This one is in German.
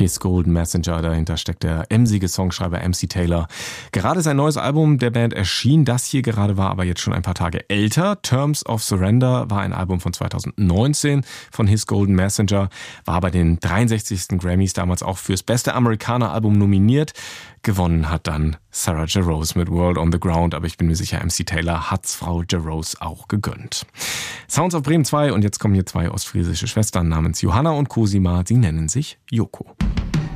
His Golden Messenger, dahinter steckt der emsige Songschreiber MC Taylor. Gerade sein neues Album der Band erschien, das hier gerade war aber jetzt schon ein paar Tage älter. Terms of Surrender war ein Album von 2019 von His Golden Messenger, war bei den 63. Grammys damals auch fürs beste Amerikaner-Album nominiert. Gewonnen hat dann Sarah Jarosz mit World on the Ground, aber ich bin mir sicher, MC Taylor hat's Frau Jarosz auch gegönnt. Sounds of Bremen 2 und jetzt kommen hier zwei ostfriesische Schwestern namens Johanna und Cosima, sie nennen sich Joko.